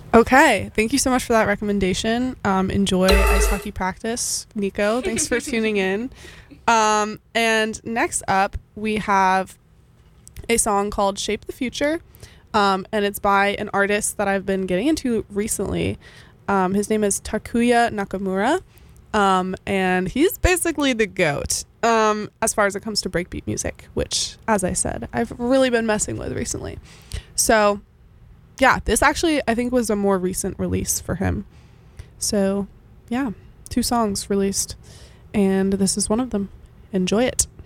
Okay, thank you so much for that recommendation. Enjoy ice hockey practice, Nico. Thanks for tuning in. And next up, we have a song called Shape the Future, and it's by an artist that I've been getting into recently. His name is Takuya Nakamura, and he's basically the GOAT as far as it comes to breakbeat music, which, as I said, I've really been messing with recently. So yeah, this actually I think was a more recent release for him. So yeah, 2 songs released, and this is one of them. Enjoy it.